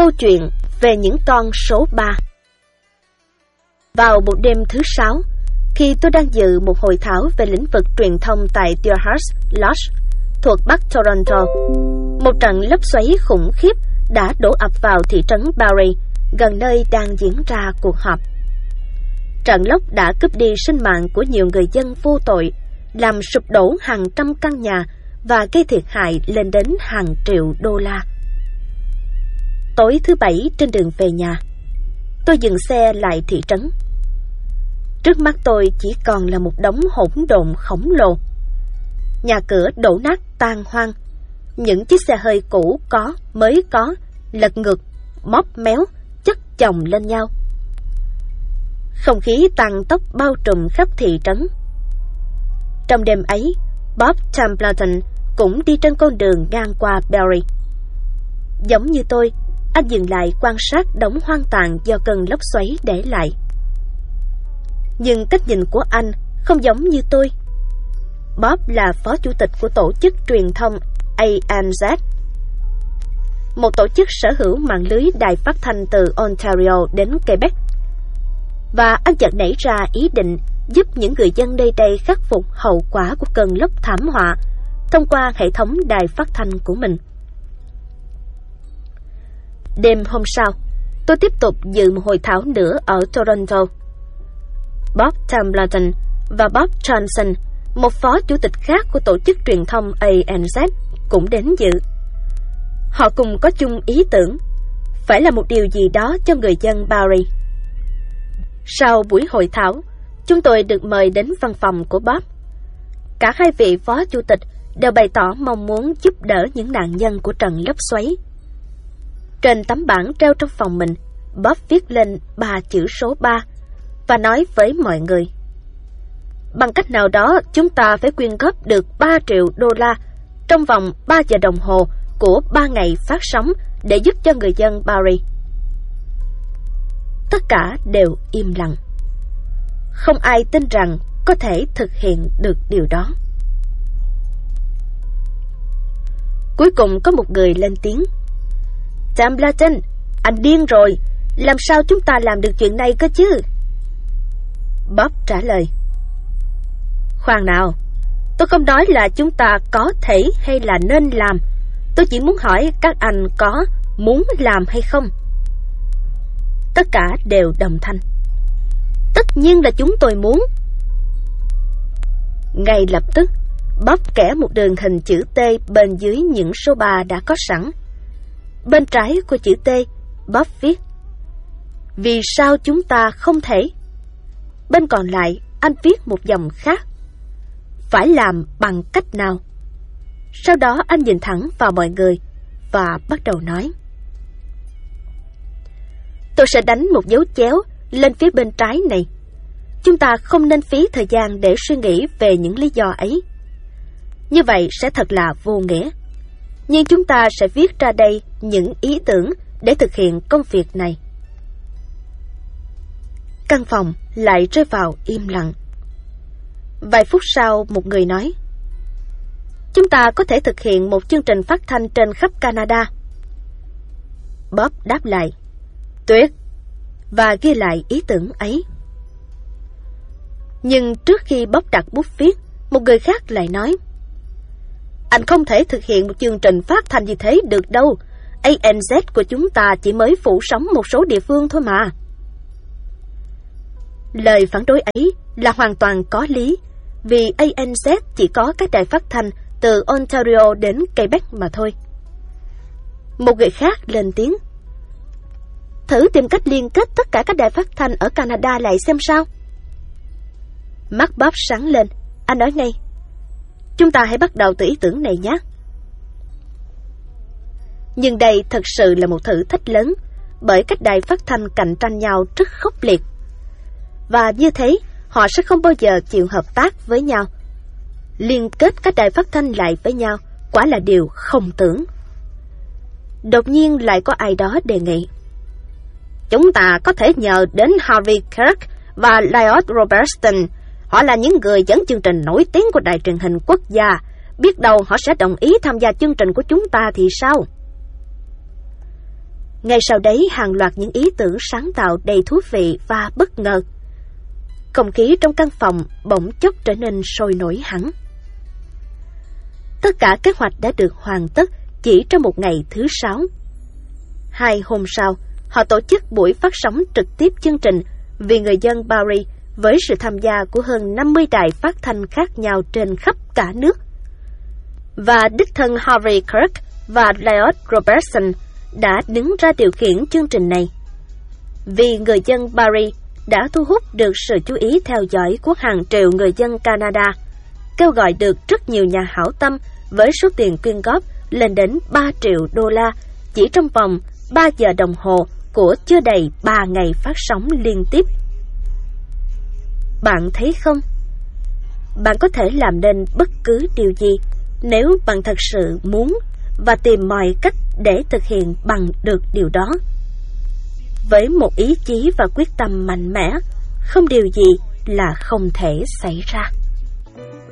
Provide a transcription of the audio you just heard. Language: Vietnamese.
Câu chuyện về những con số 3. Vào một đêm thứ 6, khi tôi đang dự một hội thảo về lĩnh vực truyền thông tại Deerhurst Lodge thuộc Bắc Toronto, một trận lốc xoáy khủng khiếp đã đổ ập vào thị trấn Barrie, gần nơi đang diễn ra cuộc họp. Trận lốc đã cướp đi sinh mạng của nhiều người dân vô tội, làm sụp đổ hàng trăm căn nhà và gây thiệt hại lên đến hàng triệu đô la. Tối thứ Bảy trên đường về nhà, tôi dừng xe lại thị trấn. Trước mắt tôi chỉ còn là một đống hỗn độn khổng lồ. Nhà cửa đổ nát tan hoang, những chiếc xe hơi cũ có, mới có, lật ngược, móp méo, chất chồng lên nhau. Không khí tăng tốc bao trùm khắp thị trấn. Trong đêm ấy, Bob Templeton cũng đi trên con đường ngang qua Barrie. Giống như tôi, anh dừng lại quan sát đống hoang tàn do cơn lốc xoáy để lại. Nhưng cách nhìn của anh không giống như tôi. Bob là phó chủ tịch của tổ chức truyền thông ANZ, một tổ chức sở hữu mạng lưới đài phát thanh từ Ontario đến Quebec. Và anh chợt nảy ra ý định giúp những người dân nơi đây khắc phục hậu quả của cơn lốc thảm họa thông qua hệ thống đài phát thanh của mình. Đêm hôm sau, tôi tiếp tục dự một hội thảo nữa ở Toronto. Bob Templeton và Bob Johnson, một phó chủ tịch khác của tổ chức truyền thông ANZ, cũng đến dự. Họ cùng có chung ý tưởng, phải là một điều gì đó cho người dân Barrie. Sau buổi hội thảo, chúng tôi được mời đến văn phòng của Bob. Cả hai vị phó chủ tịch đều bày tỏ mong muốn giúp đỡ những nạn nhân của trận lốc xoáy. Trên tấm bảng treo trong phòng mình, Bob viết lên 3 chữ số 3 và nói với mọi người: bằng cách nào đó chúng ta phải quyên góp được 3 triệu đô la trong vòng 3 giờ đồng hồ của 3 ngày phát sóng để giúp cho người dân Barrie. Tất cả đều im lặng. Không ai tin rằng có thể thực hiện được điều đó. Cuối cùng có một người lên tiếng: Templeton, anh điên rồi, làm sao chúng ta làm được chuyện này cơ chứ? Bob trả lời: khoan nào, tôi không nói là chúng ta có thể hay là nên làm. Tôi chỉ muốn hỏi các anh có muốn làm hay không. Tất cả đều đồng thanh: tất nhiên là chúng tôi muốn. Ngay lập tức, Bob kẻ một đường hình chữ T bên dưới những số 3 đã có sẵn. Bên trái của chữ T, Bob viết: vì sao chúng ta không thể? Bên còn lại, anh viết một dòng khác: phải làm bằng cách nào? Sau đó anh nhìn thẳng vào mọi người và bắt đầu nói: tôi sẽ đánh một dấu chéo lên phía bên trái này. Chúng ta không nên phí thời gian để suy nghĩ về những lý do ấy. Như vậy sẽ thật là vô nghĩa. Nhưng chúng ta sẽ viết ra đây những ý tưởng để thực hiện công việc này. Căn phòng lại rơi vào im lặng. Vài phút sau, một người nói: chúng ta có thể thực hiện một chương trình phát thanh trên khắp Canada. Bob đáp lại: tuyệt, và ghi lại ý tưởng ấy. Nhưng trước khi Bob đặt bút viết, một người khác lại nói: anh không thể thực hiện một chương trình phát thanh như thế được đâu. ANZ của chúng ta chỉ mới phủ sóng một số địa phương thôi mà. Lời phản đối ấy là hoàn toàn có lý, vì ANZ chỉ có các đài phát thanh từ Ontario đến Quebec mà thôi. Một người khác lên tiếng: thử tìm cách liên kết tất cả các đài phát thanh ở Canada lại xem sao. Mắt Bob sáng lên, anh nói ngay: chúng ta hãy bắt đầu từ ý tưởng này nhé. Nhưng đây thật sự là một thử thách lớn, bởi các đài phát thanh cạnh tranh nhau rất khốc liệt. Và như thế, họ sẽ không bao giờ chịu hợp tác với nhau. Liên kết các đài phát thanh lại với nhau quả là điều không tưởng. Đột nhiên lại có ai đó đề nghị: chúng ta có thể nhờ đến Harvey Kirk và Lloyd Robertson. Họ là những người dẫn chương trình nổi tiếng của đài truyền hình quốc gia. Biết đâu họ sẽ đồng ý tham gia chương trình của chúng ta thì sao? Ngay sau đấy hàng loạt những ý tưởng sáng tạo đầy thú vị và bất ngờ. Không khí trong căn phòng bỗng chốc trở nên sôi nổi hẳn. Tất cả kế hoạch đã được hoàn tất chỉ trong một ngày thứ 6. 2 hôm sau, họ tổ chức buổi phát sóng trực tiếp chương trình vì người dân Barrie với sự tham gia của hơn 50 đài phát thanh khác nhau trên khắp cả nước. Và đích thân Harvey Kirk và Lloyd Robertson đã đứng ra điều khiển chương trình này. Vì người dân Barrie đã thu hút được sự chú ý theo dõi của hàng triệu người dân Canada, kêu gọi được rất nhiều nhà hảo tâm với số tiền quyên góp lên đến 3 triệu đô la chỉ trong vòng 3 giờ đồng hồ của chưa đầy 3 ngày phát sóng liên tiếp. Bạn thấy không? Bạn có thể làm nên bất cứ điều gì nếu bạn thật sự muốn và tìm mọi cách để thực hiện bằng được điều đó. Với một ý chí và quyết tâm mạnh mẽ, không điều gì là không thể xảy ra.